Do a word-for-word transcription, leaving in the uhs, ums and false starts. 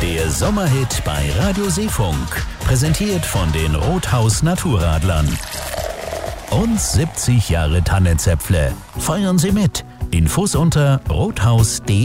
Der Sommerhit bei Radio Seefunk. Präsentiert von den Rothaus Naturradlern. Und siebzig Jahre Tannenzäpfle. Feiern Sie mit. Infos unter rothaus punkt de.